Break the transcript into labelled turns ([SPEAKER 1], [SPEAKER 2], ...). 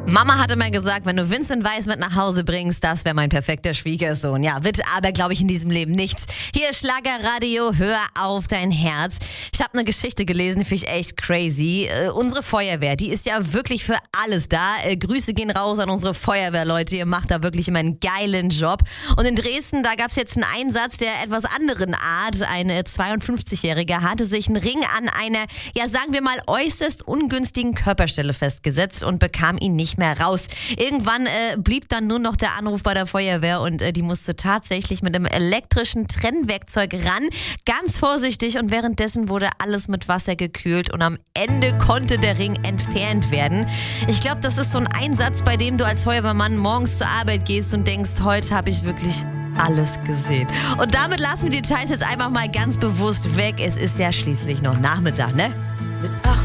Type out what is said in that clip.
[SPEAKER 1] Mama hatte mal gesagt, wenn du Vincent Weiss mit nach Hause bringst, das wäre mein perfekter Schwiegersohn. Ja, wird aber, glaube ich, in diesem Leben nichts. Hier ist Schlagerradio, hör auf dein Herz. Ich habe eine Geschichte gelesen, die finde ich echt crazy. Unsere Feuerwehr, die ist ja wirklich für alles da. Grüße gehen raus an unsere Feuerwehrleute, ihr macht da wirklich immer einen geilen Job. Und in Dresden, da gab es jetzt einen Einsatz der etwas anderen Art. Eine 52-Jährige hatte sich einen Ring an einer, ja sagen wir mal, äußerst ungünstigen Körperstelle festgesetzt und bekam ihn nicht mehr raus. Irgendwann blieb dann nur noch der Anruf bei der Feuerwehr und die musste tatsächlich mit einem elektrischen Trennwerkzeug ran. Ganz vorsichtig und währenddessen wurde alles mit Wasser gekühlt und am Ende konnte der Ring entfernt werden. Ich glaube, das ist so ein Einsatz, bei dem du als Feuerwehrmann morgens zur Arbeit gehst und denkst, heute habe ich wirklich alles gesehen. Und damit lassen wir die Details jetzt einfach mal ganz bewusst weg. Es ist ja schließlich noch Nachmittag, ne?